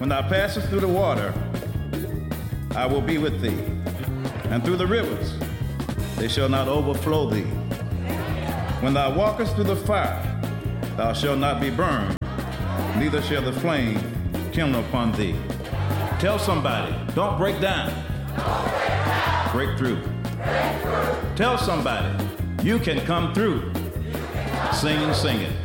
When thou passest through the water, I will be with thee. And through the rivers, they shall not overflow thee. When thou walkest through the fire, thou shalt not be burned, neither shall the flame kindle upon thee. Tell somebody, don't break down. Break through. Tell somebody, you can come through. Sing and sing it.